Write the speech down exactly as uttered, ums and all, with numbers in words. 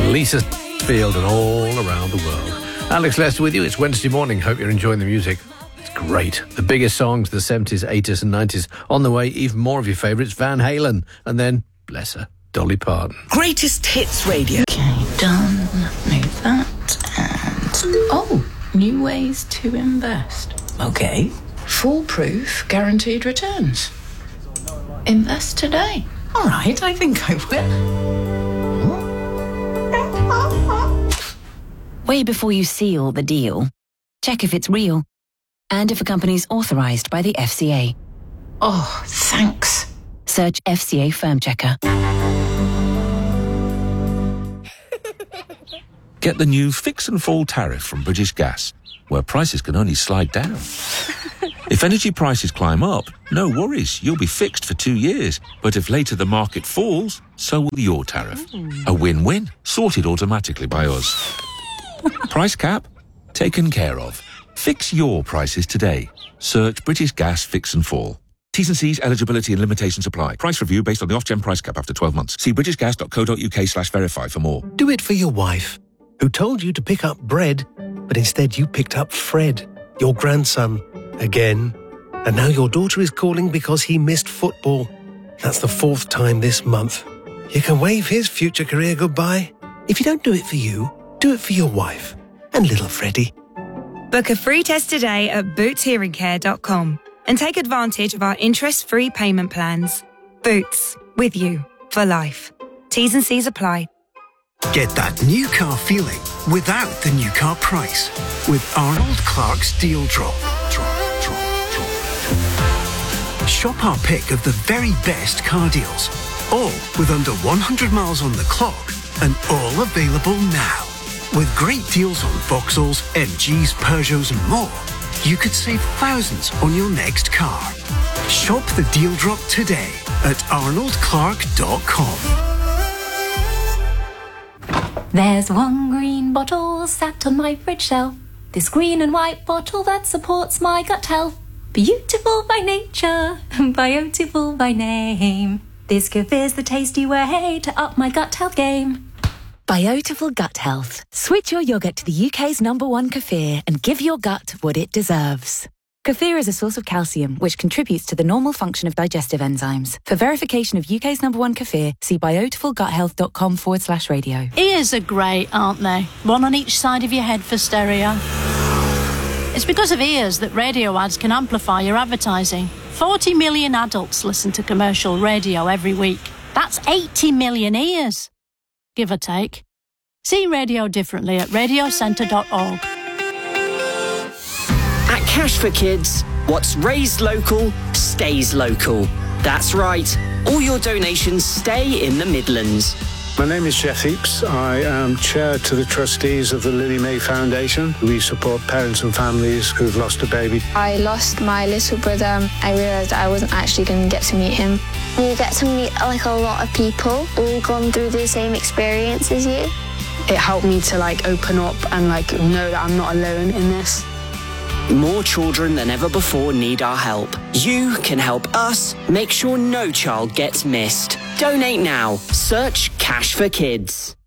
Lisa Field and all around the world. Alex Lester with you. It's Wednesday morning. Hope you're enjoying the music. It's great. The biggest songs of the seventies, eighties and nineties. On the way, even more of your favourites. Van Halen. And then, bless her, Dolly Parton. Greatest Hits Radio. Okay, done. Move that. And... oh, new ways to invest. Okay. Foolproof guaranteed returns. Invest today. All right, I think I will. Way before you seal the deal, check if it's real and if a company's authorized by the F C A. Oh, thanks. Search F C A Firm Checker. Get the new Fix and Fall tariff from British Gas, where prices can only slide down. If energy prices climb up, no worries, you'll be fixed for two years. But if later the market falls, so will your tariff. A win-win, sorted automatically by us. Price cap? Taken care of. Fix your prices today. Search British Gas Fix and Fall. T's and C's, eligibility and limitations apply. Price review based on the off-gen price cap after twelve months. See britishgas.co.uk slash verify for more. Do it for your wife, who told you to pick up bread, but instead you picked up Fred, your grandson, again. And now your daughter is calling because he missed football. That's the fourth time this month. You can wave his future career goodbye. If you don't do it for you, do it for your wife and little Freddie. Book a free test today at boots hearing care dot com and take advantage of our interest-free payment plans. Boots, with you for life. T's and C's apply. Get that new car feeling without the new car price with Arnold Clark's Deal Drop. Drop, drop, drop. Shop our pick of the very best car deals, all with under one hundred miles on the clock and all available now. With great deals on Vauxhalls, M Gs, Peugeots and more, you could save thousands on your next car. Shop the Deal Drop today at arnold clark dot com. There's one green bottle sat on my fridge shelf. This green and white bottle that supports my gut health. Beautiful by nature, beautiful by name. This Kefir's the tasty way to up my gut health game. Biotiful Gut Health. Switch your yoghurt to the U K's number one kefir and give your gut what it deserves. Kefir is a source of calcium, which contributes to the normal function of digestive enzymes. For verification of U K's number one kefir, see biotifulguthealth.com forward slash radio. Ears are great, aren't they? One on each side of your head for stereo. It's because of ears that radio ads can amplify your advertising. forty million adults listen to commercial radio every week. That's eighty million ears, give or take. See radio differently at radio centre dot org. At Cash for Kids, what's raised local, stays local. That's right. All your donations stay in the Midlands. My name is Jeff Heaps. I am chair to the trustees of the Lily May Foundation. We support parents and families who've lost a baby. I lost my little brother. I realised I wasn't actually going to get to meet him. You get to meet like a lot of people, all gone through the same experience as you. It helped me to like open up and like know that I'm not alone in this. More children than ever before need our help. You can help us make sure no child gets missed. Donate now. Search Cash for Kids.